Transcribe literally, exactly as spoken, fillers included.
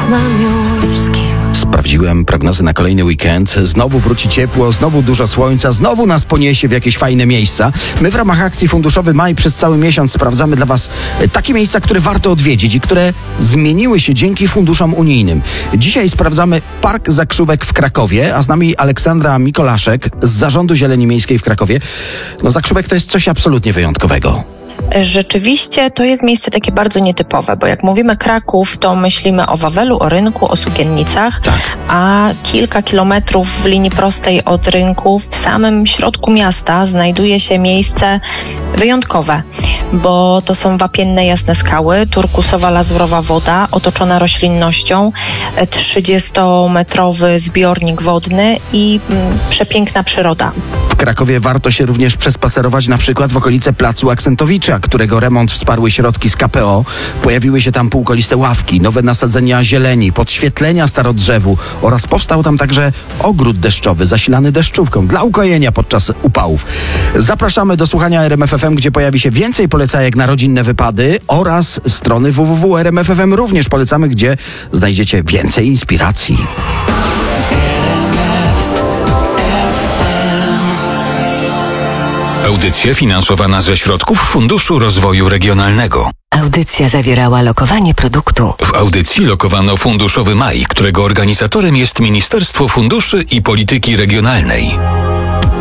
mam już z kim. Sprawdziłem prognozy na kolejny weekend. Znowu wróci ciepło, znowu dużo słońca, znowu nas poniesie w jakieś fajne miejsca. My w ramach akcji Funduszowy Maj przez cały miesiąc sprawdzamy dla Was takie miejsca, które warto odwiedzić i które zmieniły się dzięki funduszom unijnym. Dzisiaj sprawdzamy Park Zakrzówek w Krakowie, a z nami Aleksandra Mikolaszek z Zarządu Zieleni Miejskiej w Krakowie. No, Zakrzówek to jest coś absolutnie wyjątkowego. Rzeczywiście to jest miejsce takie bardzo nietypowe, bo jak mówimy Kraków, to myślimy o Wawelu, o rynku, o Sukiennicach, Tak. a kilka kilometrów w linii prostej od rynku, w samym środku miasta znajduje się miejsce wyjątkowe, bo to są wapienne jasne skały, turkusowa lazurowa woda otoczona roślinnością, trzydziestometrowy zbiornik wodny i mm, przepiękna przyroda. W Krakowie warto się również przespacerować na przykład w okolice Placu Aksentowicza, którego remont wsparły środki z K P O. Pojawiły się tam półkoliste ławki, nowe nasadzenia zieleni, podświetlenia starodrzewu oraz powstał tam także ogród deszczowy zasilany deszczówką dla ukojenia podczas upałów. Zapraszamy do słuchania R M F F M, gdzie pojawi się więcej polecajek na rodzinne wypady oraz strony w w w kropka r m f f m również polecamy, gdzie znajdziecie więcej inspiracji. Audycja finansowana ze środków Funduszu Rozwoju Regionalnego. Audycja zawierała lokowanie produktu. W audycji lokowano Funduszowy Maj, którego organizatorem jest Ministerstwo Funduszy i Polityki Regionalnej.